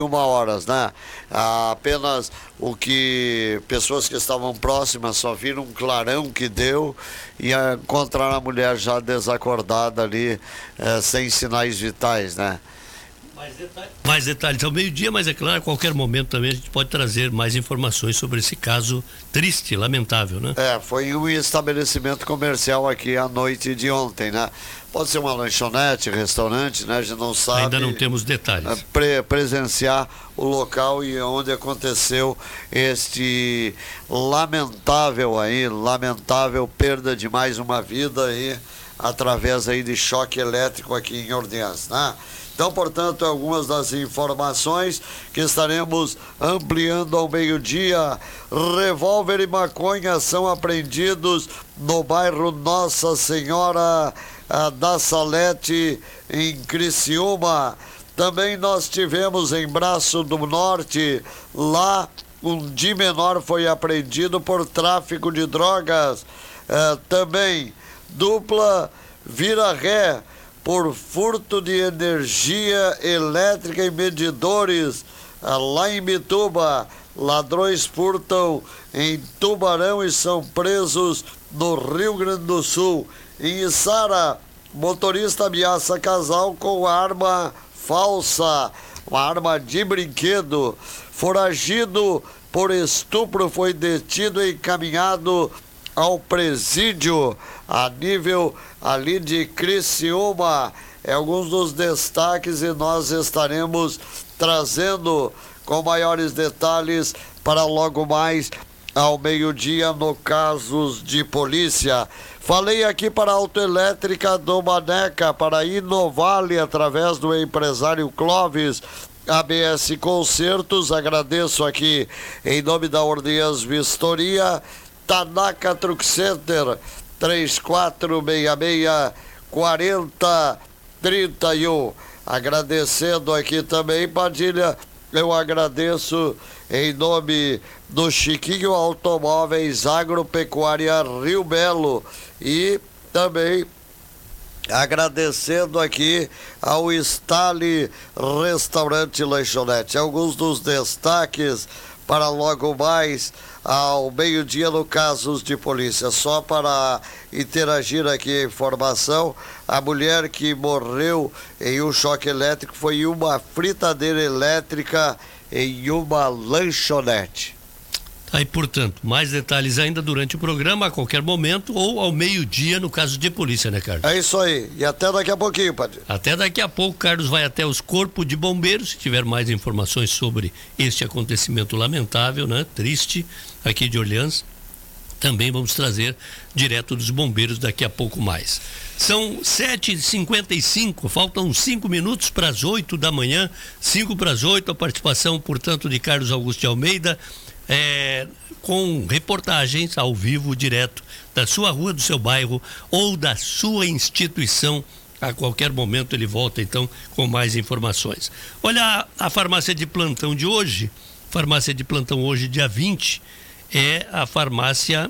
horas, né? Apenas o que pessoas que estavam próximas só viram um clarão que deu e encontraram a mulher já desacordada ali, sem sinais vitais, né? Mais detalhes ao meio-dia, mas é claro, a qualquer momento também a gente pode trazer mais informações sobre esse caso triste, lamentável, né? Foi um estabelecimento comercial aqui à noite de ontem, né? Pode ser uma lanchonete, restaurante, né? A gente não sabe. Ainda não temos detalhes. Presenciar o local e onde aconteceu este lamentável perda de mais uma vida aí, através aí de choque elétrico aqui em Orleans, né? Então, portanto, algumas das informações que estaremos ampliando ao meio-dia. Revólver e maconha são apreendidos no bairro Nossa Senhora da Salete, em Criciúma. Também nós tivemos em Braço do Norte, lá um de menor foi apreendido por tráfico de drogas. Também dupla vira ré por furto de energia elétrica e medidores lá em Bituba. Ladrões furtam em Tubarão e são presos no Rio Grande do Sul. Em Içara, motorista ameaça casal com arma falsa, uma arma de brinquedo. Foragido por estupro foi detido e encaminhado ao presídio a nível ali de Criciúma. Alguns dos destaques e nós estaremos trazendo com maiores detalhes para logo mais ao meio-dia no Casos de Polícia. Falei aqui para a Autoelétrica do Maneca, para Inovale, através do empresário Clóvis, ABS Concertos. Agradeço aqui em nome da Orleans Vistoria, Tanaka Truck Center, 3466-4031. Agradecendo aqui também, Padilha, eu agradeço em nome do Chiquinho Automóveis Agropecuária Rio Belo e também agradecendo aqui ao Stale Restaurante e Lanchonete. Alguns dos destaques para logo mais ao meio-dia no Casos de Polícia. Só para interagir aqui a informação, a mulher que morreu em um choque elétrico foi em uma fritadeira elétrica em uma lanchonete. Aí, portanto, mais detalhes ainda durante o programa, a qualquer momento, ou ao meio-dia no Caso de Polícia, né, Carlos? É isso aí, e até daqui a pouquinho, Padre. Até daqui a pouco, Carlos vai até os corpos de bombeiros, se tiver mais informações sobre este acontecimento lamentável, né, triste, aqui de Orleans. Também vamos trazer direto dos bombeiros daqui a pouco mais. São 7h55, faltam 5 minutos para as 8 da manhã, 5 para as 8, a participação, portanto, de Carlos Augusto de Almeida, com reportagens ao vivo, direto da sua rua, do seu bairro ou da sua instituição. A qualquer momento ele volta então com mais informações. Olha, a farmácia de plantão de hoje, dia 20, é a farmácia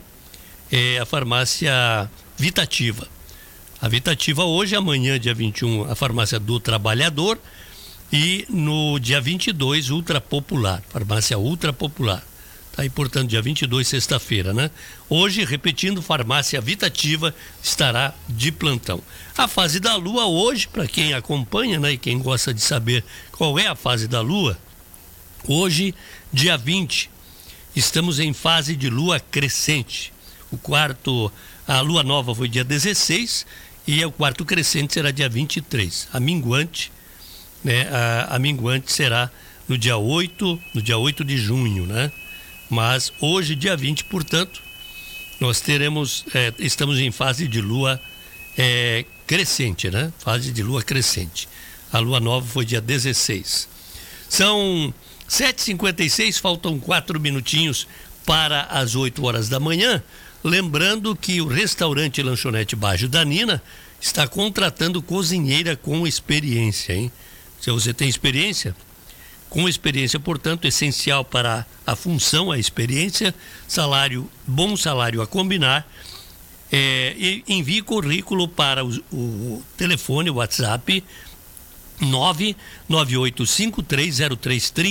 Vitativa. A Vitativa hoje, amanhã, dia 21, a farmácia do Trabalhador, e no dia 22, Ultra Popular, farmácia Ultra Popular. Tá aí, portanto, dia 22, sexta-feira, né? Hoje, repetindo, farmácia Vitativa estará de plantão. A fase da lua hoje, para quem acompanha, né, e quem gosta de saber qual é a fase da lua, hoje, dia 20, estamos em fase de lua crescente. A lua nova foi dia 16 e o quarto crescente será dia 23. A minguante, né? A minguante será no dia 8 de junho, né? Mas hoje, dia 20, portanto, nós estamos em fase de lua crescente, né? Fase de lua crescente. A lua nova foi dia 16. São 7h56, faltam 4 minutinhos para as 8 horas da manhã. Lembrando que o restaurante Lanchonete Bajo da Nina está contratando cozinheira com experiência, hein? Se você tem experiência, com experiência, portanto, essencial para a função, a experiência, bom salário a combinar, e envie currículo para o telefone, o WhatsApp 998530330.